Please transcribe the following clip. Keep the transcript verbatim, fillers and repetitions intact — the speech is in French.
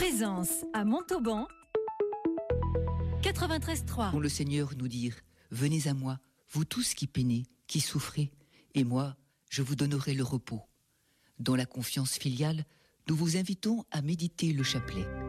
Présence à Montauban, quatre-vingt-treize trois. Quand le Seigneur nous dire, venez à moi, vous tous qui peinez, qui souffrez, et moi, je vous donnerai le repos. Dans la confiance filiale, nous vous invitons à méditer le chapelet.